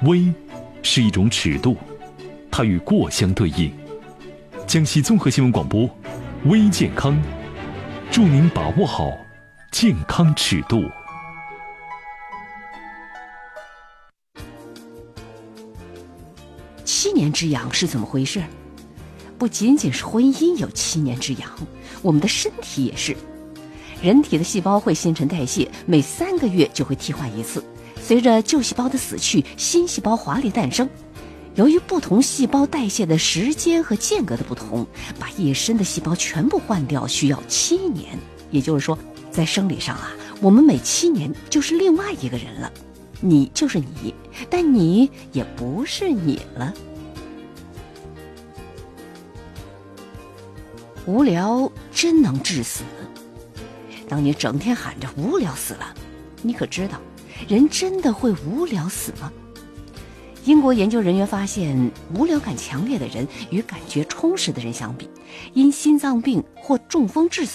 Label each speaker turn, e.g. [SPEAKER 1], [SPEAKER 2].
[SPEAKER 1] 微是一种尺度，它与过相对应。江西综合新闻广播，微健康，祝您把握好健康尺度。
[SPEAKER 2] 7年之痒是怎么回事？不仅仅是婚姻有7年之痒，我们的身体也是。人体的细胞会新陈代谢，每3个月就会替换一次。随着旧细胞的死去，新细胞华丽诞生。由于不同细胞代谢的时间和间隔的不同，把一身的细胞全部换掉需要7年。也就是说，在生理上啊，我们每7年就是另外一个人了。你就是你，但你也不是你了。无聊真能致死。当你整天喊着无聊死了，你可知道人真的会无聊死吗？英国研究人员发现，无聊感强烈的人与感觉充实的人相比，因心脏病或中风致死